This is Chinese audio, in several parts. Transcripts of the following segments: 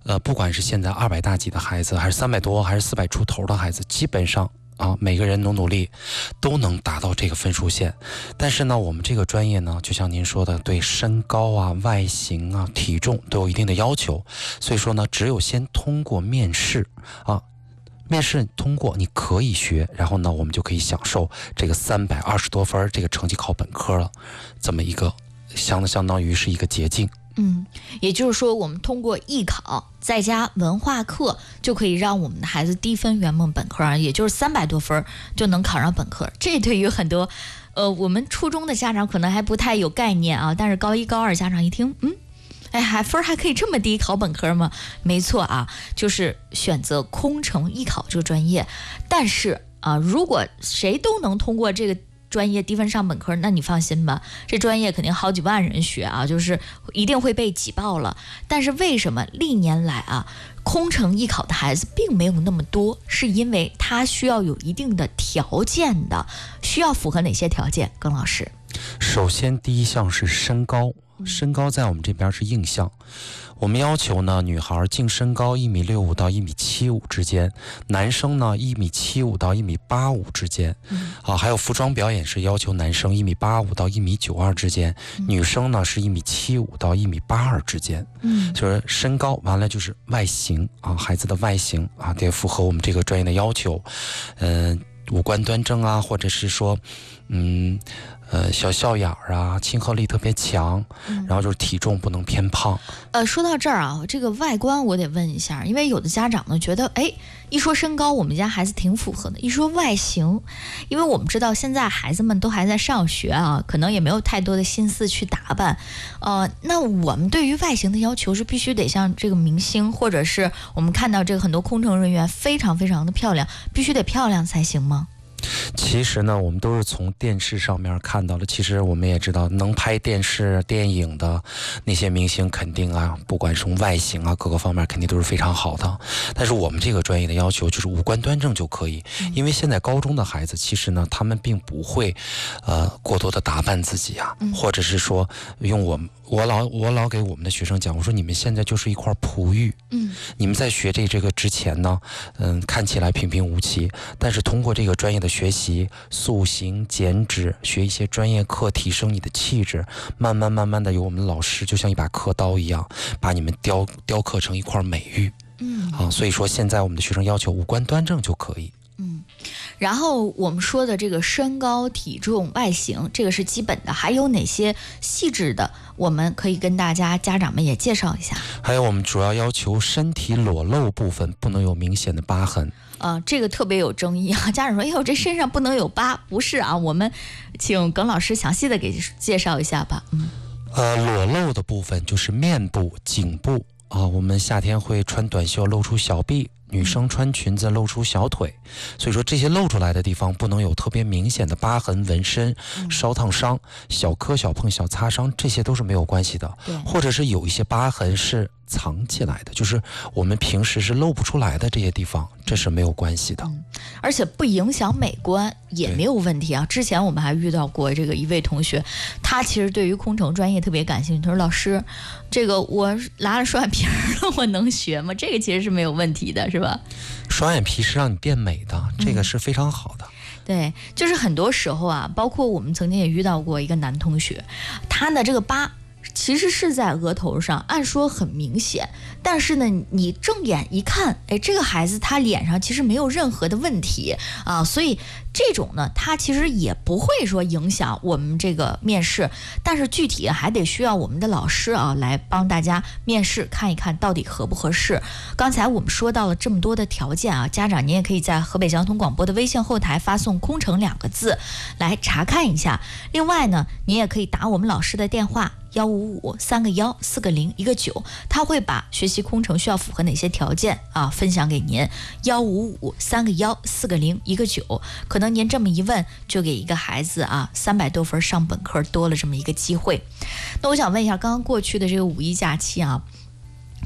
不管是现在200大几的孩子，还是300多，还是400出头的孩子，基本上每个人努力都能达到这个分数线。但是呢，我们这个专业呢，就像您说的，对身高啊、外形啊、体重都有一定的要求，所以说呢，只有先通过面试面试通过你可以学，然后呢，我们就可以享受这个320多分这个成绩考本科了，这么一个相当于是一个捷径。 也就是说，我们通过艺考再加文化课，就可以让我们的孩子低分圆梦本科，也就是300多分就能考上本科。这对于很多我们初中的家长可能还不太有概念啊，但是高1高2家长一听，分还可以这么低，考本科吗？没错啊，就是选择空乘艺考这个专业。但是如果谁都能通过这个专业低分上本科，那你放心吧，这专业肯定好几万人学啊，就是一定会被挤爆了。但是为什么历年来空乘艺考的孩子并没有那么多？是因为他需要有一定的条件的，需要符合哪些条件？耿老师， 首先第一项是身高，身高在我们这边是硬项。我们要求呢，女孩净身高1.65米到1.75米之间，男生呢1.75米到1.85米之间。还有服装表演是要求男生1.85米到1.92米之间，女生呢是1.75米到1.82米之间。就是身高，完了就是外形孩子的外形得符合我们这个专业的要求。五官端正啊，或者是说小笑眼亲和力特别强，然后就是体重不能偏胖。 说到这儿这个外观我得问一下，因为有的家长呢觉得，一说身高我们家孩子挺符合的，一说外形，因为我们知道现在孩子们都还在上学可能也没有太多的心思去打扮。那我们对于外形的要求是必须得像这个明星，或者是我们看到这个很多空乘人员非常非常的漂亮，必须得漂亮才行吗？ 其实呢，我们都是从电视上面看到的。其实我们也知道，能拍电视电影的那些明星肯定不管是从外形各个方面肯定都是非常好的。但是我们这个专业的要求就是五官端正就可以。因为现在高中的孩子其实呢，他们并不会过多的打扮自己或者是说用我老给我们的学生讲，我说你们现在就是一块璞玉，你们在学这个之前呢，看起来平平无奇，但是通过这个专业的学习，塑形减脂，学一些专业课，提升你的气质，慢慢的有我们的老师就像一把刻刀一样，把你们雕刻成一块美玉。所以说现在我们的学生要求五官端正就可以。 然后我们说的这个身高、体重、外形，这个是基本的，还有哪些细致的我们可以跟大家家长们也介绍一下？ 还有我们主要要求身体裸露部分不能有明显的疤痕。 这个特别有争议家长说，我这身上不能有疤。不是我们请耿老师详细的给介绍一下吧。 裸露的部分就是面部、颈部我们夏天会穿短袖露出小臂，女生穿裙子露出小腿，所以说这些露出来的地方不能有特别明显的疤痕、纹身、烧烫伤、小磕小碰、小擦伤，这些都是没有关系的。或者是有一些疤痕是藏起来的，就是我们平时是露不出来的这些地方，这是没有关系的。 而且不影响美观也没有问题之前我们还遇到过这个一位同学，他其实对于空乘专业特别感兴趣，他说老师，这个我拉了双眼皮了，我能学吗？这个其实是没有问题的，是吧？ 双眼皮是让你变美的，这个是非常好的。 对，就是很多时候包括我们曾经也遇到过一个男同学，他的这个疤其实是在额头上，按说很明显，但是呢，你正眼一看，这个孩子他脸上其实没有任何的问题所以这种呢，它其实也不会说影响我们这个面试，但是具体还得需要我们的老师来帮大家面试，看一看到底合不合适。刚才我们说到了这么多的条件家长您也可以在河北交通广播的微信后台发送空乘2个字来查看一下。另外呢，您也可以打我们老师的电话155-3个1 4个0 1个9，他会把学习空乘需要符合哪些条件分享给您。155-3个1 4个0 1个9，可能您这么一问，就给一个孩子300多分上本科多了这么一个机会。那我想问一下，刚刚过去的这个5一假期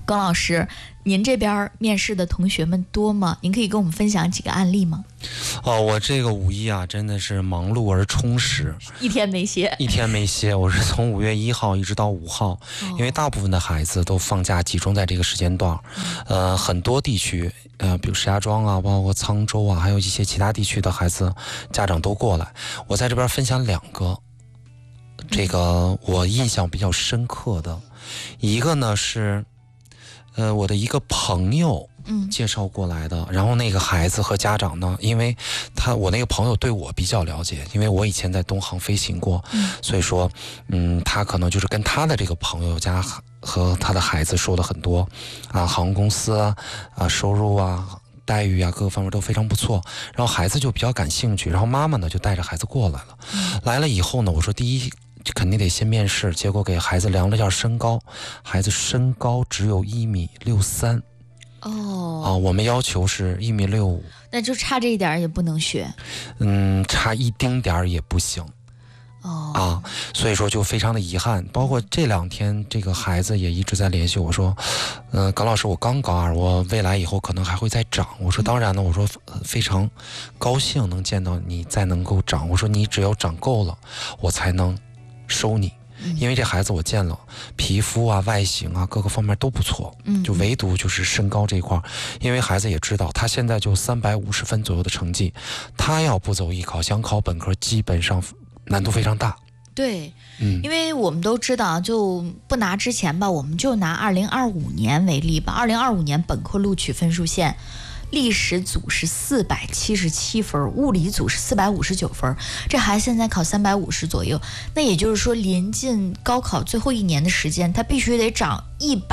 龚老师，您这边面试的同学们多吗？您可以跟我们分享几个案例吗？ 我这个5一啊，真的是忙碌而充实， 一天没歇。 一天没歇。我是从5月1号一直到5号，因为大部分的孩子都放假集中在这个时间段，很多地区，比如石家庄啊，包括沧州啊，还有一些其他地区的孩子家长都过来。我在这边分享2个，这个我印象比较深刻的，一个呢是，我的一个朋友介绍过来的，然后那个孩子和家长呢，因为我那个朋友对我比较了解，因为我以前在东航飞行过，所以说，他可能就是跟他的这个朋友家和他的孩子说了很多，航空公司啊，收入啊，待遇啊，各个方面都非常不错，然后孩子就比较感兴趣，然后妈妈呢就带着孩子过来了，来了以后呢，我说第一肯定得先面试，结果给孩子量了一下身高，孩子身高只有1.63米。我们要求是1.65米， 那就差这一点也不能学。 差一丁点儿也不行。所以说就非常的遗憾。包括这2天，这个孩子也一直在联系我说，高老师，我刚高2，我未来以后可能还会再长。我说当然了，我说非常高兴能见到你再能够长。我说你只要长够了，我才能收你。因为这孩子我见了，皮肤啊、外形啊各个方面都不错，就唯独就是身高这一块，因为孩子也知道他现在就350分左右的成绩，他要不走艺考想考本科基本上难度非常大。 对，因为我们都知道，就不拿之前吧，我们就拿2025年为例吧。2025年本科录取分数线，历史组是477分，物理组是459分，这孩子现在考350左右，那也就是说临近高考最后1年的时间，他必须得涨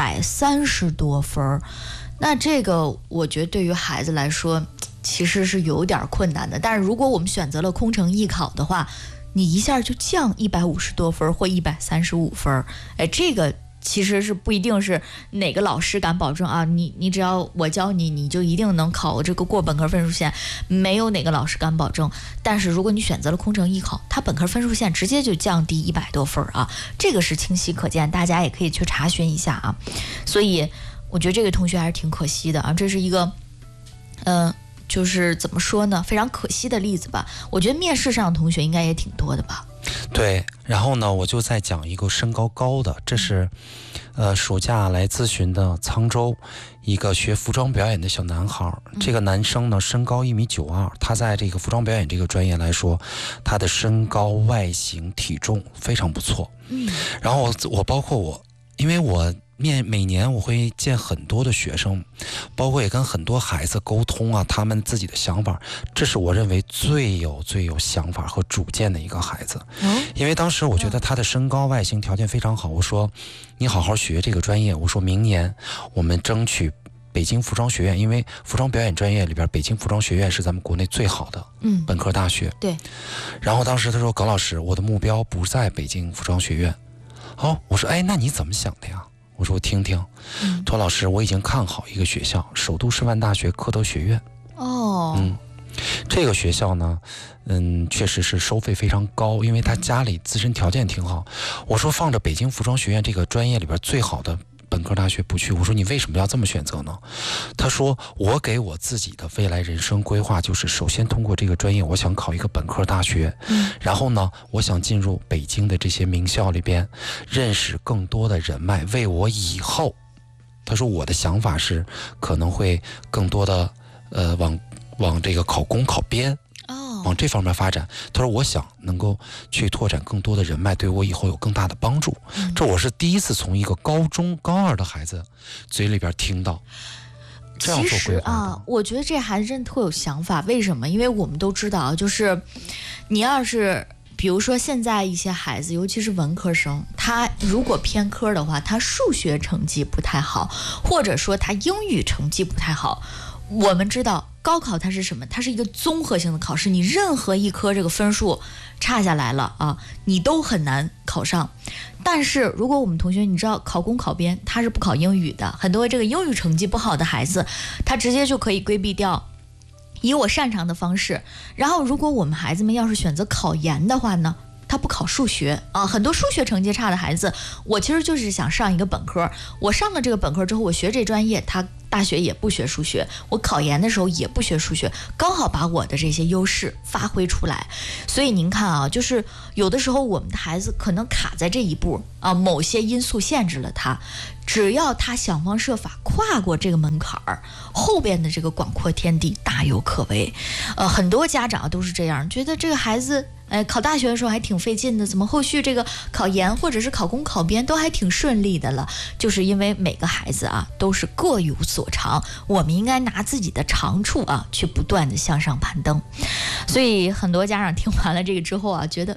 130多分。那这个我觉得对于孩子来说其实是有点困难的，但是如果我们选择了空乘艺考的话，你一下就降150多分或135分，这个其实是不一定是哪个老师敢保证啊，你只要我教你，你就一定能考这个过本科分数线，没有哪个老师敢保证。但是如果你选择了空乘艺考，它本科分数线直接就降低100多分啊，这个是清晰可见，大家也可以去查询一下啊。所以我觉得这个同学还是挺可惜的啊，这是一个就是怎么说呢，非常可惜的例子吧。我觉得面试上的同学应该也挺多的吧。 对，然后呢，我就再讲一个身高高的，这是暑假来咨询的沧州一个学服装表演的小男孩。这个男生呢身高1.92米，他在这个服装表演这个专业来说，他的身高、外形、体重非常不错。然后我包括我，因为我每年我会见很多的学生，包括也跟很多孩子沟通啊，他们自己的想法，这是我认为最有想法和主见的一个孩子。因为当时我觉得他的身高外形条件非常好，我说你好好学这个专业，我说明年我们争取北京服装学院，因为服装表演专业里边北京服装学院是咱们国内最好的本科大学。 对。 然后当时他说，耿老师，我的目标不在北京服装学院。我说那你怎么想的呀？我说我听听。托老师，我已经看好一个学校，首都师范大学科德学院。这个学校呢，确实是收费非常高，因为他家里自身条件挺好。我说放着北京服装学院这个专业里边最好的本科大学不去，我说你为什么要这么选择呢？他说我给我自己的未来人生规划就是，首先通过这个专业我想考一个本科大学，然后呢我想进入北京的这些名校里边认识更多的人脉，为我以后，他说我的想法是可能会更多的往这个考公考编往这方面发展。他说我想能够去拓展更多的人脉，对我以后有更大的帮助。这我是第一次从一个高中高2的孩子嘴里边听到这样做规划的。 我觉得这孩子真特有想法。为什么？因为我们都知道，就是你要是比如说现在一些孩子，尤其是文科生，他如果偏科的话，他数学成绩不太好，或者说他英语成绩不太好。我们知道高考它是什么？它是一个综合性的考试，你任何一科这个分数差下来了啊，你都很难考上。但是如果我们同学你知道考公考编，他是不考英语的，很多这个英语成绩不好的孩子，他直接就可以规避掉，以我擅长的方式。然后如果我们孩子们要是选择考研的话呢， 他不考数学啊。很多数学成绩差的孩子，我其实就是想上一个本科，我上了这个本科之后，我学这专业，他大学也不学数学，我考研的时候也不学数学，刚好把我的这些优势发挥出来。所以您看啊，就是有的时候我们的孩子可能卡在这一步啊，某些因素限制了他，只要他想方设法跨过这个门槛儿，后边的这个广阔天地大有可为。很多家长都是这样，觉得这个孩子考大学的时候还挺费劲的，怎么后续这个考研或者是考公考编都还挺顺利的了？就是因为每个孩子啊都是各有所长，我们应该拿自己的长处啊去不断的向上攀登。所以很多家长听完了这个之后啊，觉得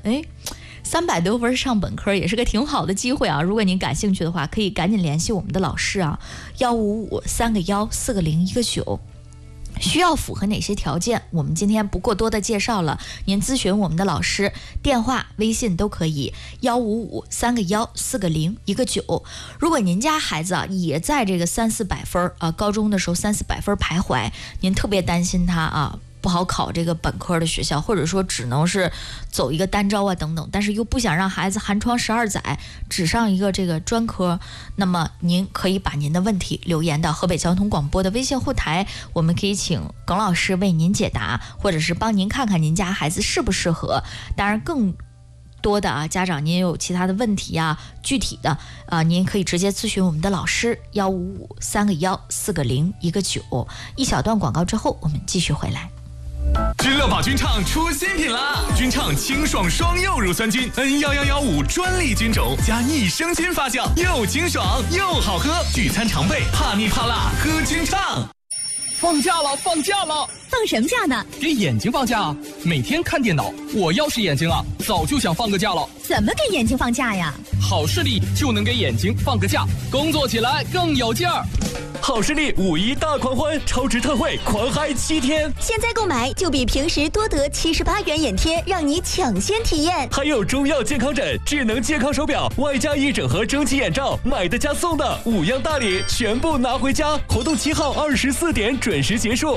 300多分上本科也是个挺好的机会啊！如果您感兴趣的话，可以赶紧联系我们的老师啊，155-3个1 4个0 1个9。需要符合哪些条件？我们今天不过多的介绍了，您咨询我们的老师，电话、微信都可以，155-3个1 4个0 1个9。如果您家孩子啊也在这个300-400分啊，高中的时候300-400分徘徊，您特别担心他啊不好考这个本科的学校，或者说只能是走一个单招啊等等，但是又不想让孩子寒窗12载只上一个这个专科，那么您可以把您的问题留言到河北交通广播的微信后台，我们可以请耿老师为您解答，或者是帮您看看您家孩子适不适合。当然更多的啊，家长您有其他的问题啊，具体的啊，您可以直接咨询我们的老师，155-3个1 4个0 1个9。一小段广告之后，我们继续回来。 知乐宝菌畅出新品啦！菌畅清爽双柚乳酸菌 N11115专利菌种加益生菌发酵，又清爽又好喝，聚餐常备，怕腻怕辣喝菌畅。 放假了，放假了！ 放什么假呢？ 给眼睛放假啊！每天看电脑，我要是眼睛啊，早就想放个假了。 怎么给眼睛放假呀？ 好视力就能给眼睛放个假，工作起来更有劲儿。 好视力5·1大狂欢，超值特惠，狂嗨7天！ 现在购买就比平时多得78元眼贴，让你抢先体验。 还有中药健康枕、智能健康手表，外加一整盒蒸汽眼罩，买的加送的，5样大礼全部拿回家！活动7号24点准时结束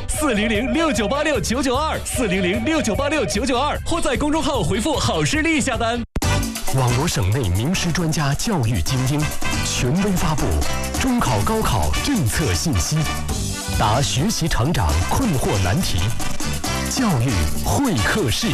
，4006986-992，4006986-992，或在公众号回复好视力下单。 网罗省内名师专家教育精英，权威发布中考高考政策信息，答学习成长困惑难题，教育会客室。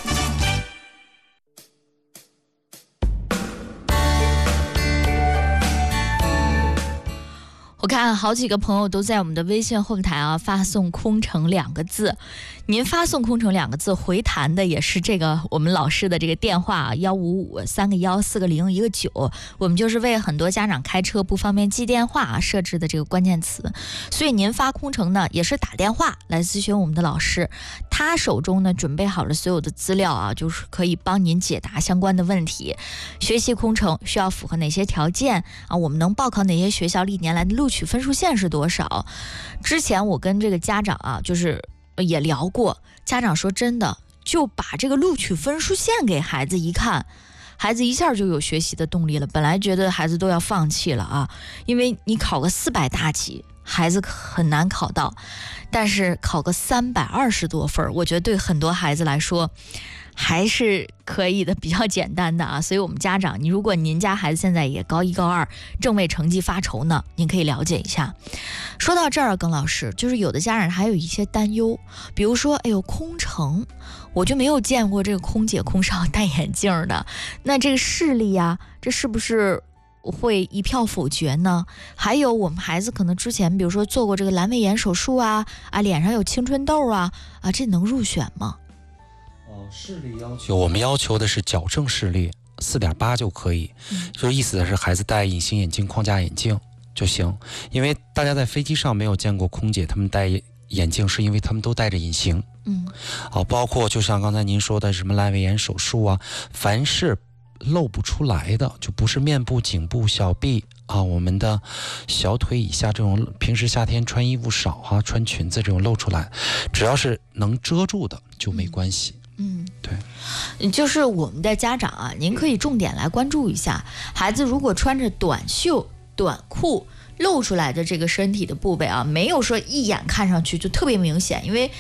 我看好几个朋友都在我们的微信后台啊发送空城2个字，您发送空城2个字回弹的也是这个我们老师的这个电话啊，155-3个1 4个0 1个9，我们就是为很多家长开车不方便记电话啊设置的这个关键词，所以您发空城呢也是打电话来咨询我们的老师，他手中呢准备好了所有的资料啊，就是可以帮您解答相关的问题。学习空城需要符合哪些条件啊？我们能报考哪些学校？历年来的录取分数线是多少？之前我跟这个家长啊，就是也聊过，家长说真的，就把这个录取分数线给孩子一看，孩子一下就有学习的动力了。本来觉得孩子都要放弃了啊，因为你考个400大几，孩子很难考到，但是考个320多分，我觉得对很多孩子来说还是可以的，比较简单的啊。所以我们家长，如果您家孩子现在也高1高2，正为成绩发愁呢，您可以了解一下。说到这儿，耿老师，就是有的家长还有一些担忧，比如说空城，我就没有见过这个空姐空少戴眼镜的，那这个视力啊，这是不是会一票否决呢？还有我们孩子可能之前比如说做过这个阑尾炎手术啊，脸上有青春痘啊，这能入选吗？ 视力要求我们要求的是矫正视力4.8就可以，就意思是孩子戴隐形眼镜、框架眼镜就行。因为大家在飞机上没有见过空姐他们戴眼镜，是因为他们都戴着隐形。包括就像刚才您说的什么阑尾炎手术啊，凡是露不出来的，就不是面部、颈部、小臂啊，我们的小腿以下这种平时夏天穿衣服少啊，穿裙子这种露出来，只要是能遮住的就没关系。对， 就是我们的家长啊，您可以重点来关注一下，孩子如果穿着短袖、短裤，露出来的这个身体的部位啊，没有说一眼看上去就特别明显，因为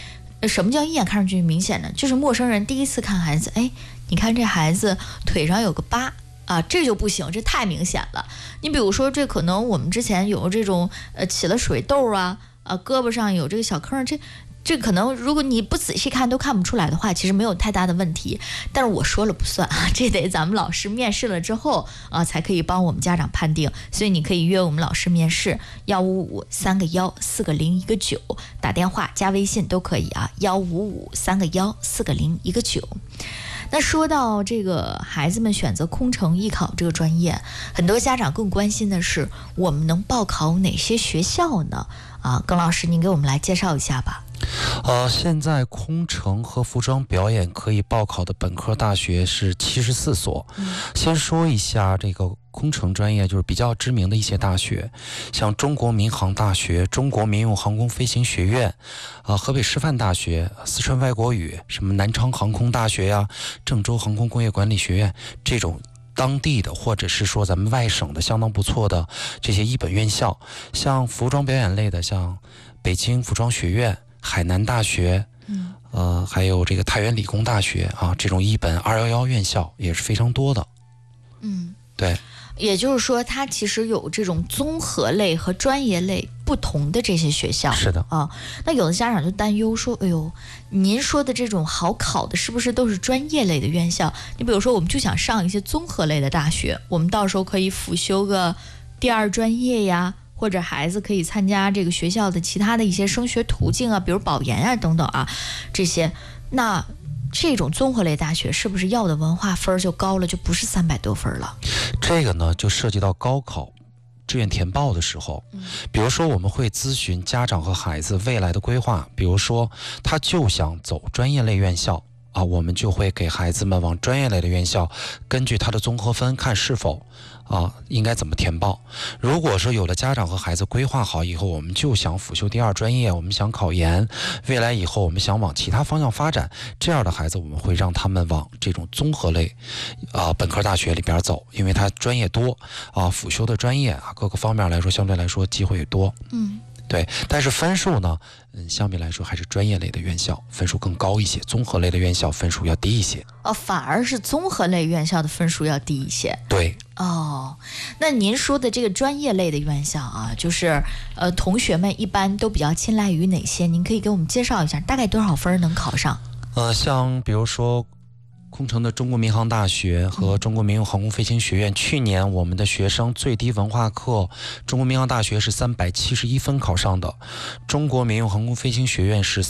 什么叫一眼看上去明显呢？就是陌生人第一次看孩子，哎，你看这孩子腿上有个疤啊，这就不行，这太明显了。你比如说，这可能我们之前有这种起了水痘啊，胳膊上有这个小坑，这可能如果你不仔细看都看不出来的话，其实没有太大的问题。但是我说了不算啊，这得咱们老师面试了之后啊，才可以帮我们家长判定。所以你可以约我们老师面试，155 3个1 4个0 1个9，打电话加微信都可以啊，155 3个1 4个0 1个9。那说到这个孩子们选择空乘艺考这个专业，很多家长更关心的是我们能报考哪些学校呢？耿老师您给我们来介绍一下吧。 现在空乘和服装表演可以报考的本科大学是74所。先说一下这个空乘专业，就是比较知名的一些大学，像中国民航大学、中国民用航空飞行学院，河北师范大学、四川外国语，什么南昌航空大学呀、郑州航空工业管理学院，这种当地的或者是说咱们外省的相当不错的这些一本院校。像服装表演类的，像北京服装学院、海南大学，还有这个太原理工大学啊，这种一本211院校也是非常多的。对。 也就是说，它其实有这种综合类和专业类不同的这些学校。 是的啊，那有的家长就担忧说，哎呦，您说的这种好考的，是不是都是专业类的院校？你比如说，我们就想上一些综合类的大学，我们到时候可以辅修个第二专业呀，或者孩子可以参加这个学校的其他的一些升学途径啊，比如保研啊等等啊，这些。那这种综合类大学是不是要的文化分就高了，就不是300多分了？ 这个呢，就涉及到高考志愿填报的时候，比如说我们会咨询家长和孩子未来的规划，比如说他就想走专业类院校啊，我们就会给孩子们往专业类的院校，根据他的综合分看是否应该怎么填报。如果说有了家长和孩子规划好以后，我们就想辅修第二专业，我们想考研，未来以后我们想往其他方向发展，这样的孩子我们会让他们往这种综合类本科大学里边走，因为他专业多辅修的专业各个方面来说相对来说机会也多。对，但是分数呢，相比来说还是专业类的院校分数更高一些，综合类的院校分数要低一些。 反而是综合类院校的分数要低一些。 对。 那您说的这个专业类的院校啊，就是同学们一般都比较青睐于哪些？您可以给我们介绍一下，大概多少分能考上？ 像比如说空乘的中国民航大学和中国民用航空飞行学院，去年我们的学生最低文化课，中国民航大学是371分考上的，中国民用航空飞行学院是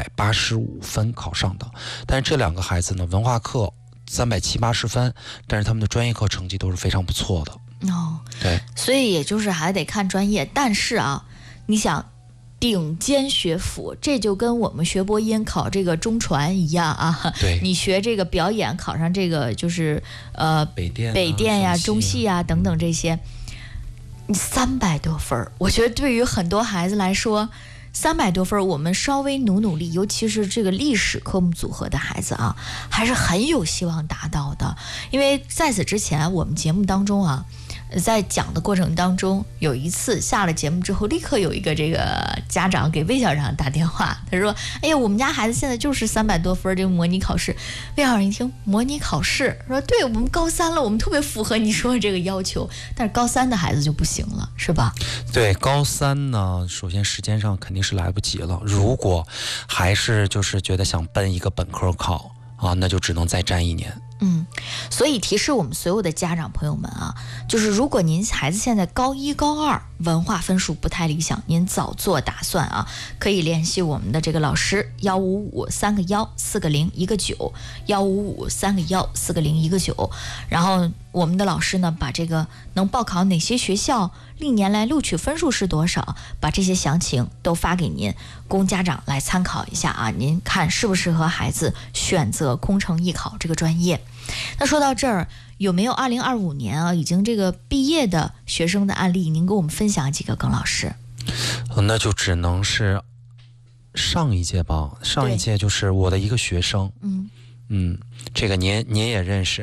385分考上的。但是这两个孩子呢，文化课370、80分，但是他们的专业课成绩都是非常不错的。对， 所以也就是还得看专业。但是你想顶尖学府，这就跟我们学播音考这个中传一样啊。 对， 你学这个表演考上这个就是北电呀、中戏呀等等这些，你300多分，我觉得对于很多孩子来说，300多分，我们稍微努力，尤其是这个历史科目组合的孩子还是很有希望达到的。因为在此之前，我们节目当中在讲的过程当中，有一次下了节目之后，立刻有一个这个家长给魏校长打电话，他说：“哎呀，我们家孩子现在就是300多分这个模拟考试。”魏校长一听模拟考试，说：“对，我们高3了，我们特别符合你说的这个要求。”但是高3的孩子就不行了，是吧？ 对，高3呢，首先时间上肯定是来不及了。如果还是就是觉得想奔一个本科考那就只能再战1年。 所以提示我们所有的家长朋友们就是如果您孩子现在高1、高2文化分数不太理想，您早做打算可以联系我们的这个老师155 3个1 4个0 1个9 155 3个1 4个0 1个9，然后我们的老师呢把这个能报考哪些学校，历年来录取分数是多少，把这些详情都发给您，供家长来参考一下您看适不适合孩子选择空乘艺考这个专业。那说到这儿，有没有2025年已经这个毕业的学生的案例？您给我们分享几个，耿老师？ 那就只能是上一届吧。上一届就是我的一个学生，这个您也认识。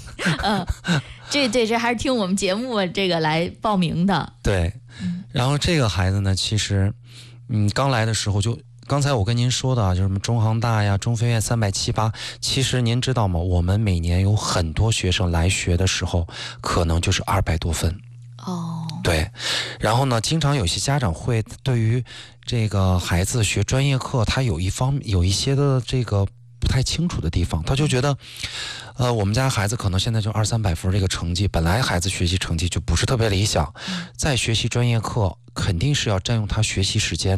这还是听我们节目这个来报名的。 对，然后这个孩子呢，其实刚来的时候就刚才我跟您说的啊，就是什么中航大呀、中飞院378，其实您知道吗？我们每年有很多学生来学的时候，可能就是200多分。 哦， 对，然后呢，经常有些家长会对于这个孩子学专业课，他有一些的这个不太清楚的地方，他就觉得，我们家孩子可能现在就200-300分这个成绩，本来孩子学习成绩就不是特别理想，在学习专业课肯定是要占用他学习时间